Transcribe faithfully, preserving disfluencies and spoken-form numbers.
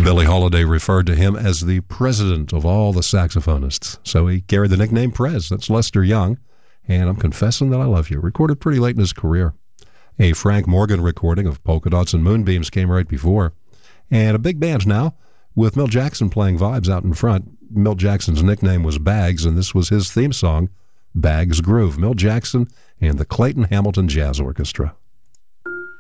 Billie Holiday referred to him as the president of all the saxophonists. So he carried the nickname Prez. That's Lester Young. And I'm Confessing That I Love You, recorded pretty late in his career. A Frank Morgan recording of Polka Dots and Moonbeams came right before. And a big band now, with Milt Jackson playing vibes out in front. Milt Jackson's nickname was Bags, and this was his theme song, Bags Groove. Milt Jackson and the Clayton Hamilton Jazz Orchestra.